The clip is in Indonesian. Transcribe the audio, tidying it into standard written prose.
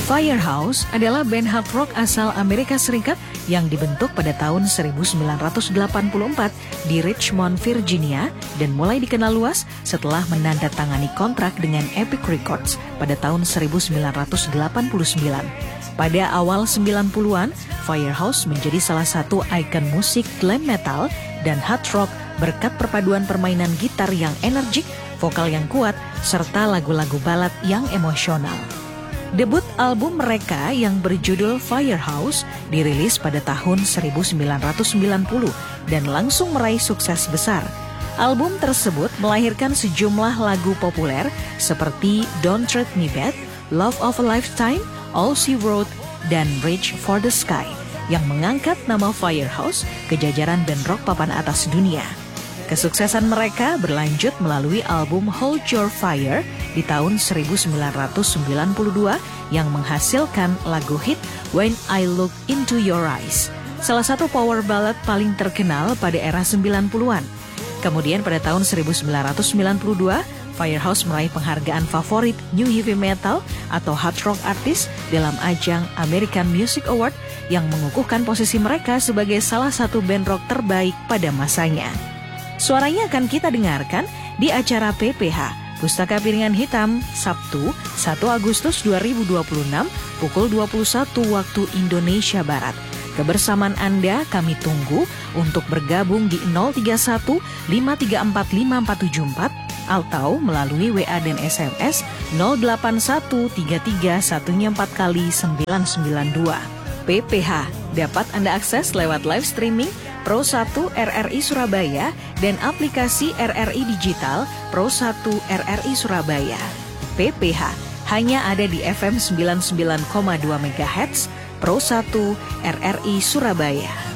Firehouse adalah band hard rock asal Amerika Serikat yang dibentuk pada tahun 1984 di Richmond, Virginia dan mulai dikenal luas setelah menandatangani kontrak dengan Epic Records pada tahun 1989. Pada awal 90-an, Firehouse menjadi salah satu ikon musik glam metal dan hard rock berkat perpaduan permainan gitar yang energik, vokal yang kuat, serta lagu-lagu balad yang emosional. Debut album mereka yang berjudul Firehouse dirilis pada tahun 1990 dan langsung meraih sukses besar. Album tersebut melahirkan sejumlah lagu populer seperti Don't Treat Me Bad, Love of a Lifetime, All She Wrote, dan Reach for the Sky yang mengangkat nama Firehouse ke jajaran band rock papan atas dunia. Kesuksesan mereka berlanjut melalui album Hold Your Fire di tahun 1992 yang menghasilkan lagu hit When I Look Into Your Eyes, salah satu power ballad paling terkenal pada era 90-an. Kemudian pada tahun 1992, Firehouse meraih penghargaan favorit New Heavy Metal atau Hard Rock Artist dalam ajang American Music Award yang mengukuhkan posisi mereka sebagai salah satu band rock terbaik pada masanya. Suaranya akan kita dengarkan di acara PPH, Pustaka Piringan Hitam, Sabtu 1 Agustus 2026 pukul 21 waktu Indonesia Barat. Kebersamaan Anda kami tunggu untuk bergabung di 031 534 5474 atau melalui WA dan SMS 08133 144 kali 992. PPH dapat Anda akses lewat live streaming Pro 1 RRI Surabaya dan aplikasi RRI Digital Pro 1 RRI Surabaya. PPH hanya ada di FM 99,2 MHz Pro 1 RRI Surabaya.